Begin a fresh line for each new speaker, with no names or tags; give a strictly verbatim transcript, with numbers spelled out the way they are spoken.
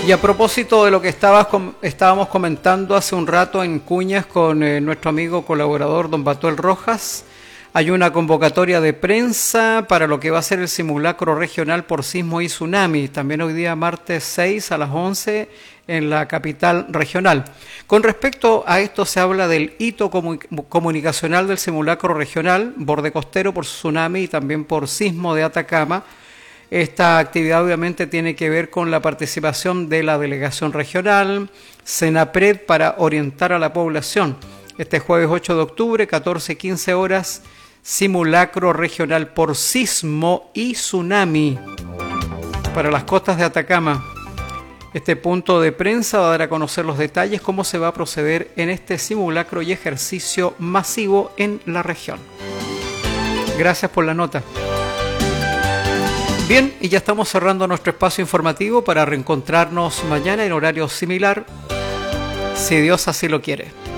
Y a propósito de lo que estabas, estábamos comentando hace un rato en Cuñas con eh, nuestro amigo colaborador don Batuel Rojas, hay una convocatoria de prensa para lo que va a ser el simulacro regional por sismo y tsunami, también hoy día martes seis a las once en la capital regional. Con respecto a esto se habla del hito comu- comunicacional del simulacro regional, borde costero por tsunami y también por sismo de Atacama. Esta actividad obviamente tiene que ver con la participación de la delegación regional, Senapred, para orientar a la población. Este jueves ocho de octubre, catorce quince horas, simulacro regional por sismo y tsunami para las costas de Atacama. Este punto de prensa va a dar a conocer los detalles, cómo se va a proceder en este simulacro y ejercicio masivo en la región. Gracias por la nota. Bien, y ya estamos cerrando nuestro espacio informativo para reencontrarnos mañana en horario similar, si Dios así lo quiere.